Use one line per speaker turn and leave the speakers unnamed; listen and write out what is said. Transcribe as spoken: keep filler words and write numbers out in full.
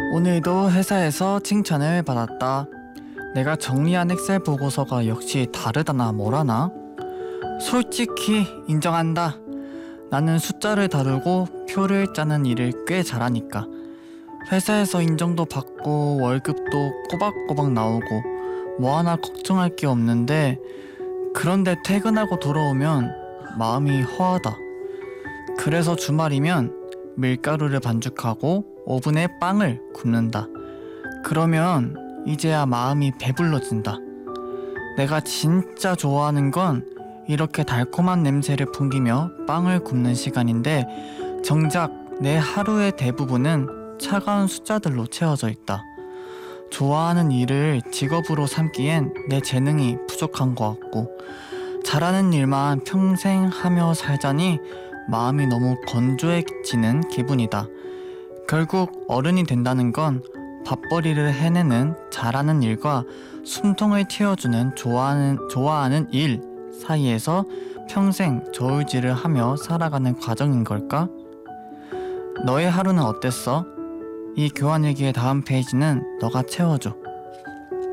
오늘도 회사에서 칭찬을 받았다. 내가 정리한 엑셀 보고서가 역시 다르다나 뭐라나? 솔직히 인정한다. 나는 숫자를 다루고 표를 짜는 일을 꽤 잘하니까. 회사에서 인정도 받고 월급도 꼬박꼬박 나오고 뭐 하나 걱정할 게 없는데, 그런데 퇴근하고 돌아오면 마음이 허하다. 그래서 주말이면 밀가루를 반죽하고 오븐에 빵을 굽는다. 그러면 이제야 마음이 배불러진다. 내가 진짜 좋아하는 건 이렇게 달콤한 냄새를 풍기며 빵을 굽는 시간인데, 정작 내 하루의 대부분은 차가운 숫자들로 채워져 있다. 좋아하는 일을 직업으로 삼기엔 내 재능이 부족한 것 같고, 잘하는 일만 평생 하며 살자니 마음이 너무 건조해지는 기분이다. 결국 어른이 된다는 건 밥벌이를 해내는 잘하는 일과 숨통을 틔워주는 좋아하는, 좋아하는 일 사이에서 평생 저울질을 하며 살아가는 과정인 걸까? 너의 하루는 어땠어? 이 교환일기의 다음 페이지는 너가 채워줘.